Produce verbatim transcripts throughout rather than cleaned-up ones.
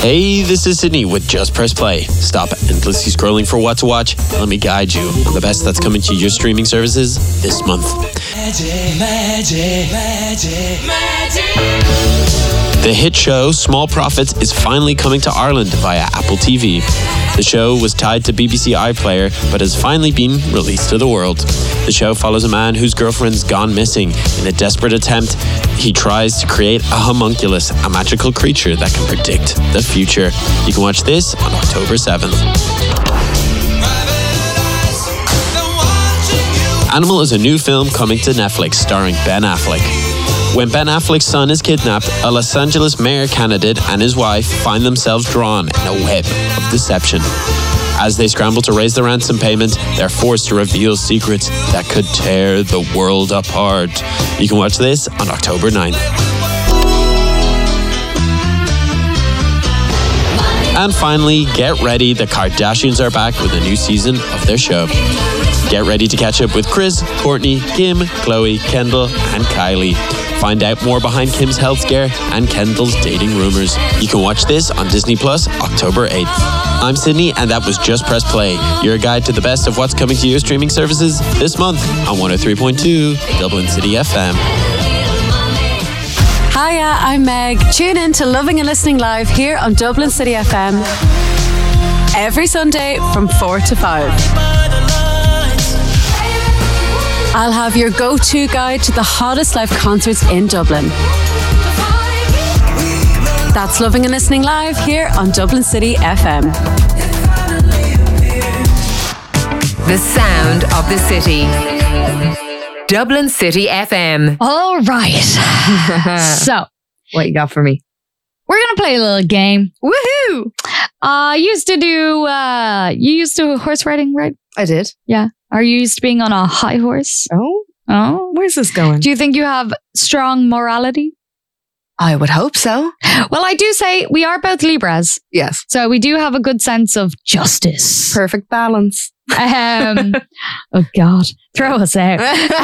Hey, this is Sydney with Just Press Play. Stop endlessly scrolling for what to watch. Let me guide you on the best that's coming to your streaming services this month. Magic, magic, magic, magic. The hit show Small Profits is finally coming to Ireland via Apple T V. The show was tied to B B C iPlayer, but has finally been released to the world. The show follows a man whose girlfriend's gone missing. In a desperate attempt, he tries to create a homunculus, a magical creature that can predict the future. You can watch this on October seventh. Animal is a new film coming to Netflix starring Ben Affleck. When Ben Affleck's son is kidnapped, a Los Angeles mayor candidate and his wife find themselves drawn in a web of deception. As they scramble to raise the ransom payment, they're forced to reveal secrets that could tear the world apart. You can watch this on October ninth. And finally, get ready, the Kardashians are back with a new season of their show. Get ready to catch up with Kris, Kourtney, Kim, Khloe, Kendall, and Kylie. Find out more behind Kim's health scare and Kendall's dating rumors. You can watch this on Disney Plus October eighth. I'm Sydney, and that was Just Press Play, your guide to the best of what's coming to your streaming services this month on one oh three point two Dublin City F M. Hiya, I'm Meg. Tune in to Loving and Listening Live here on Dublin City F M every Sunday from four to five. I'll have your go-to guide to the hottest live concerts in Dublin. That's Loving and Listening Live here on Dublin City F M. The sound of the city. Dublin City F M. All right. So, what you got for me? We're going to play a little game. Woohoo! I uh, used to do, uh, you used to horse riding, right? I did. Yeah. Are you used to being on a high horse? Oh? Oh? Where's this going? Do you think you have strong morality? I would hope so. Well, I do say we are both Libras. Yes. So we do have a good sense of justice. Perfect balance. Um, oh God, throw us out.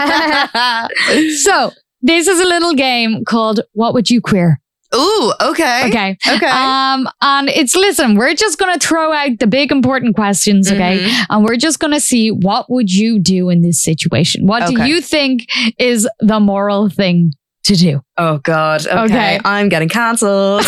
So this is a little game called What Would You Queer? Ooh, okay. Okay. Okay. Um, and it's, listen, we're just going to throw out the big important questions, okay? Mm-hmm. And we're just going to see what would you do in this situation? What Okay. do you think is the moral thing to do? Oh God. Okay. Okay. I'm getting cancelled.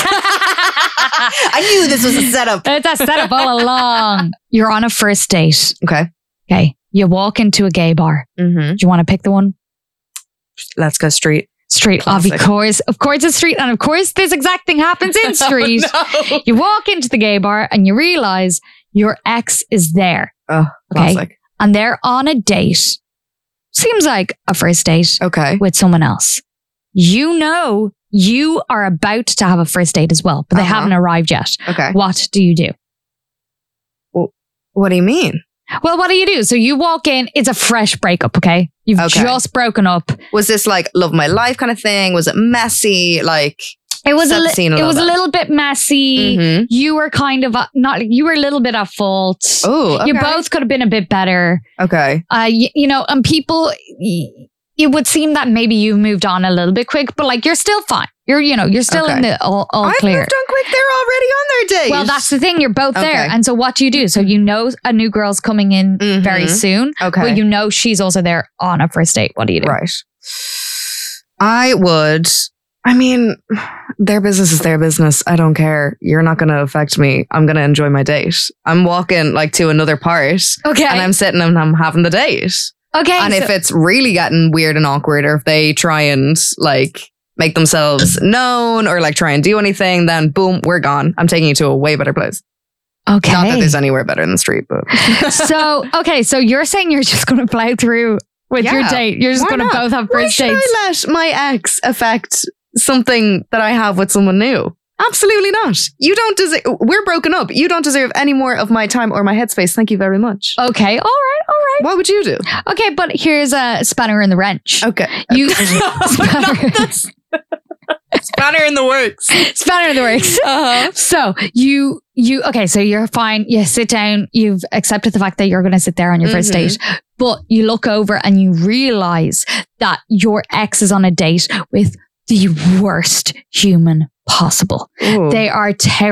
I knew this was a setup. It's a setup all along. You're on a first date. Okay. Okay. You walk into a gay bar. Mm-hmm. Do you want to pick the one? Let's go street. Street. Classic. Of course. Of course it's street. And of course this exact thing happens in street. Oh, no. You walk into the gay bar and you realize your ex is there. Oh, Okay. classic. And they're on a date. Seems like a first date Okay. with someone else. You know you are about to have a first date as well, but they Uh-huh. haven't arrived yet. Okay. What do you do? What do you mean? Well, what do you do? So you walk in, it's a fresh breakup, okay? You've Okay. just broken up. Was this like love of my life kind of thing? Was it messy? Like, It was Set a, the li- scene a it little was a bit. little bit messy. Mhm. You were kind of, a, not, you were a little bit at fault. oh, okay. You both could have been a bit better. Okay. Uh, you, you know, and people, y- it would seem that maybe you moved on a little bit quick, but like you're still fine. You're, you know, you're still Okay. in the all, all I've clear. moved on quick. They're already on their date. Well, that's the thing. You're both there. Okay. And so what do you do? So you know a new girl's coming in Mhm. very soon, okay. but you know she's also there on a first date. What do you do? Right. I would. I mean, their business is their business. I don't care. You're not going to affect me. I'm going to enjoy my date. I'm walking like to another part Okay. and I'm sitting and I'm having the date. okay. And so- if it's really getting weird and awkward, or if they try and like make themselves known or like try and do anything, then boom, we're gone. I'm taking you to a way better place. okay. Not that there's anywhere better than the street, but so, okay. So you're saying you're just going to plow through with your Yeah. date. You're just Why going to not? both have why first should dates. I let my ex affect something that I have with someone new? Absolutely not. You don't deserve. We're broken up. You don't deserve any more of my time or my headspace. Thank you very much. Okay. All right. All right. What would you do? Okay. But here's a spanner in the wrench. Okay. You Spanner. Spanner in the works. spanner in the works. Uh-huh. So you you okay, so you're fine. You sit down, you've accepted the fact that you're gonna sit there on your first Mhm. date, but you look over and you realize that your ex is on a date with the worst human possible. Ooh. They are terrible.